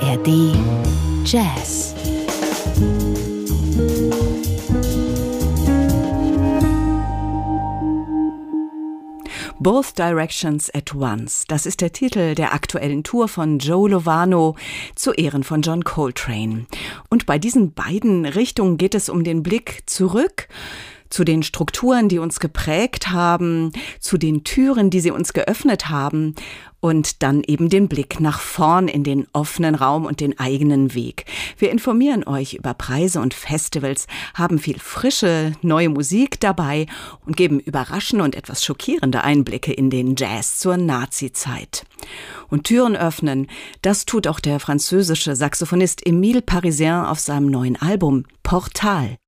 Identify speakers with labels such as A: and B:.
A: ARD Jazz. Both Directions at Once, das ist der Titel der aktuellen Tour von Joe Lovano zu Ehren von John Coltrane. Und bei diesen beiden Richtungen geht es um den Blick zurück zu den Strukturen, die uns geprägt haben, zu den Türen, die sie uns geöffnet haben, und dann eben den Blick nach vorn in den offenen Raum und den eigenen Weg. Wir informieren euch über Preise und Festivals, haben viel frische, neue Musik dabei und geben überraschende und etwas schockierende Einblicke in den Jazz zur Nazi-Zeit. Und Türen öffnen, das tut auch der französische Saxophonist Émile Parisien auf seinem neuen Album Portal.